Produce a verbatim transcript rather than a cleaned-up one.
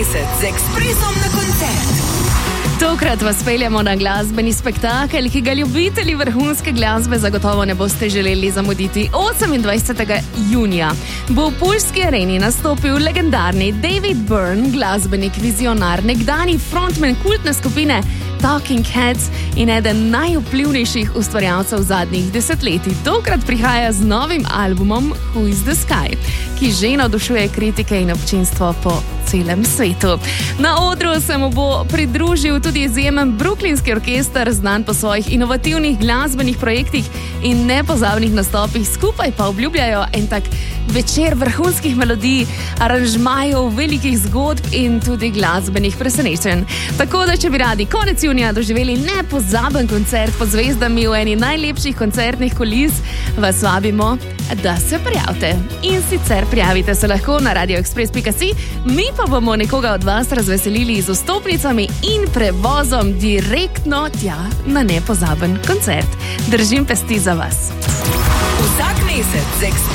mesec z Ekspresom na koncert. Tokrat vas peljemo na glasbeni spektakel, ki ga ljubitelji vrhunske glasbe zagotovo ne boste želeli zamuditi. osemindvajsetega junija bo v Puljski areni nastopil legendarni David Byrne, glasbenik, vizionar, nekdani frontman kultne skupine Talking Heads in eden najvplivnejših ustvarjalcev zadnjih desetletij. Tokrat prihaja z novim albumom Who is the Sky, ki že navdušuje kritike in občinstvo po celem svetu. Na odru se mu bo pridružil tudi izjemen brooklynski orkester, znan po svojih inovativnih glasbenih projektih in nepozabnih nastopih. Skupaj pa obljubljajo en tak večer vrhunskih melodij, aranžmajev, velikih zgodb in tudi glasbenih presenečenj. Tako da, če bi radi konec junija doživeli nepozaben koncert pod zvezdami v eni najlepših koncertnih kulis, vas vabimo, da se prijavite. In sicer prijavite se lahko na radio ekspres pika si, mi pa bomo nekoga od vas razveselili z vstopnicami in prevozom direktno tja na nepozaben koncert. Držim pesti za vas. Vsak mesec z Ekspresom